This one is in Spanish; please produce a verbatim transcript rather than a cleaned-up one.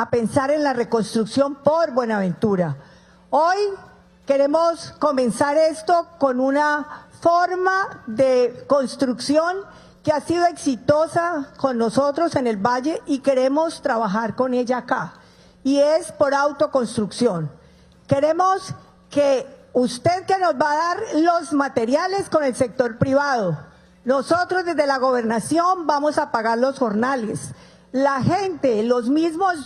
a pensar en la reconstrucción por Buenaventura. Hoy queremos comenzar esto con una forma de construcción que ha sido exitosa con nosotros en el Valle y queremos trabajar con ella acá. Y es por autoconstrucción. Queremos que usted que nos va a dar los materiales con el sector privado, nosotros desde la gobernación vamos a pagar los jornales. La gente, los mismos